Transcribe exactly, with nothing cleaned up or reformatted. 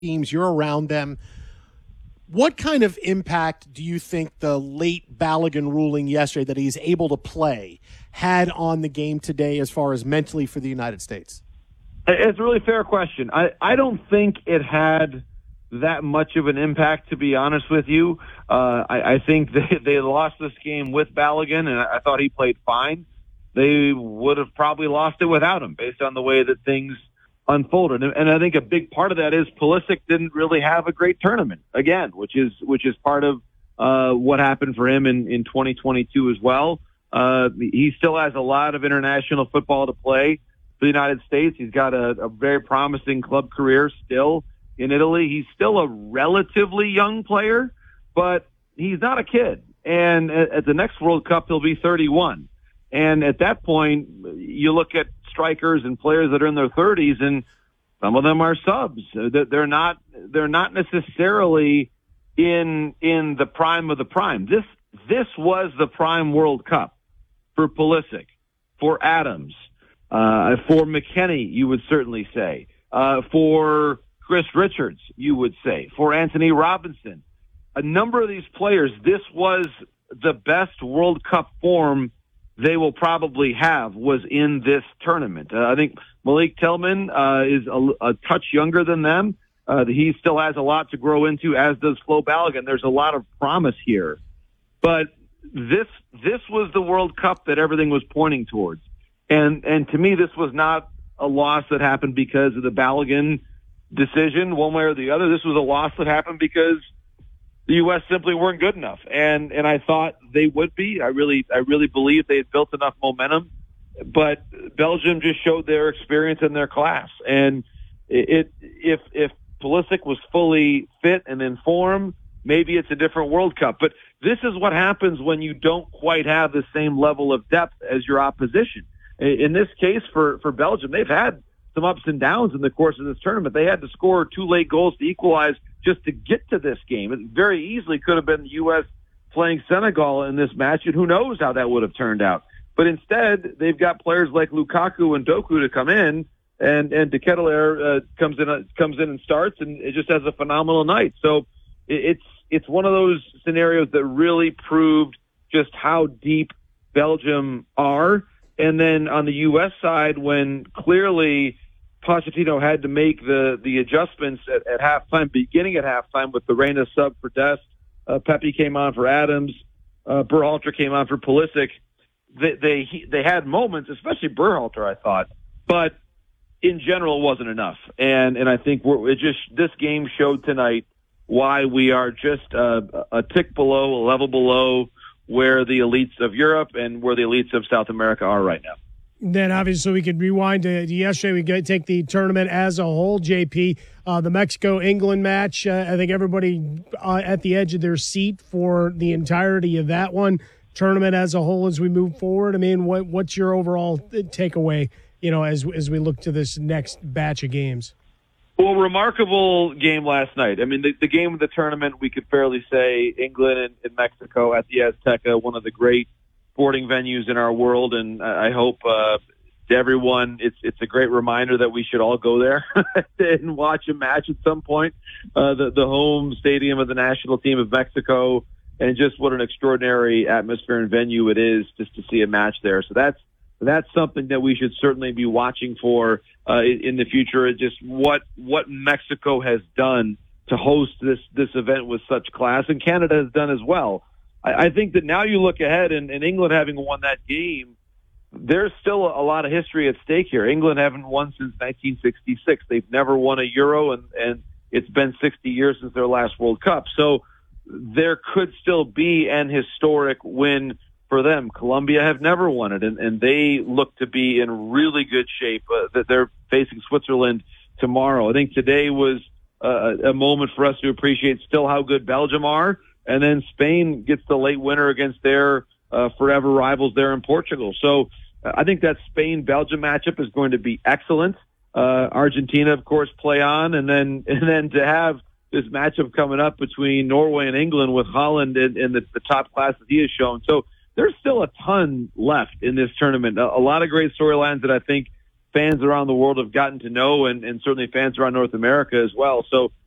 teams, you're around them. What kind of impact do you think the late Balogun ruling yesterday that he's able to play had on the game today as far as mentally for the United States? It's a really fair question. I, I don't think it had that much of an impact, to be honest with you. Uh, I, I think they, they lost this game with Balogun, and I, I thought he played fine. They would have probably lost it without him based on the way that things unfolded. And, and I think a big part of that is Pulisic didn't really have a great tournament again, which is, which is part of, uh, what happened for him in, in twenty twenty-two as well. Uh, he still has a lot of international football to play for the United States. He's got a, a very promising club career still in Italy. He's still a relatively young player, but he's not a kid. And at, at the next World Cup, he'll be thirty-one. And at that point, you look at strikers and players that are in their thirties, and some of them are subs. They're not, they're not necessarily in, in the prime of the prime. This, this was the prime World Cup for Pulisic, for Adams, uh, for McKennie, you would certainly say, uh, for Chris Richards, you would say, for Anthony Robinson. A number of these players, this was the best World Cup form they will probably have was in this tournament. Uh, I think Malik Tillman uh, is a, a touch younger than them. Uh, he still has a lot to grow into, as does Flo Balogun. There's a lot of promise here. But this this was the World Cup that everything was pointing towards. And and to me, this was not a loss that happened because of the Balogun decision, one way or the other. This was a loss that happened because the U S simply weren't good enough, and and I thought they would be. I really I really believe they had built enough momentum, but Belgium just showed their experience and their class. And it if if Pulisic was fully fit and in form, maybe it's a different World Cup. But this is what happens when you don't quite have the same level of depth as your opposition. In this case, for for Belgium, they've had some ups and downs in the course of this tournament. They had to score two late goals to equalize just to get to this game. It very easily could have been the U S playing Senegal in this match, and who knows how that would have turned out. But instead, they've got players like Lukaku and Doku to come in, and and De Ketelaere uh, comes in uh, comes in and starts, and it just has a phenomenal night. So it, it's it's one of those scenarios that really proved just how deep Belgium are. And then on the U S side, when clearly Pochettino had to make the, the adjustments at, at halftime, beginning at halftime with the Reina sub for Dest. Uh, Pepe came on for Adams. Uh, Berhalter came on for Pulisic. They, they, they had moments, especially Berhalter, I thought, but in general, it wasn't enough. And, and I think we're, it just, this game showed tonight why we are just uh, a tick below, a level below where the elites of Europe and where the elites of South America are right now. Then obviously we could rewind to yesterday. We could take the tournament as a whole, J P. Uh, the Mexico-England match, uh, I think everybody uh, at the edge of their seat for the entirety of that one. Tournament as a whole as we move forward, I mean, what what's your overall takeaway, you know, as as we look to this next batch of games? Well, remarkable game last night. I mean, the, the game of the tournament, we could fairly say England and, and Mexico at the Azteca, one of the great sporting venues in our world, and I hope uh, to everyone, it's it's a great reminder that we should all go there and watch a match at some point. Uh, the, the home stadium of the national team of Mexico, and just what an extraordinary atmosphere and venue it is just to see a match there. So that's that's something that we should certainly be watching for uh, in the future. Just what what Mexico has done to host this this event with such class, and Canada has done as well. I, I think that now you look ahead, and, and England having won that game, there's still a, a lot of history at stake here. England haven't won since nineteen sixty-six. They've never won a Euro, and, and it's been sixty years since their last World Cup. So there could still be an historic win for them. Colombia have never won it, and, and they look to be in really good shape. Uh, that they're facing Switzerland tomorrow. I think today was uh, a moment for us to appreciate still how good Belgium are, and then Spain gets the late winner against their uh, forever rivals there in Portugal. So uh, I think that Spain-Belgium matchup is going to be excellent. Uh, Argentina, of course, play on, and then and then to have this matchup coming up between Norway and England with Holland in, in the, the top class that he has shown. So there's still a ton left in this tournament. A, a lot of great storylines that I think fans around the world have gotten to know, and, and certainly fans around North America as well. So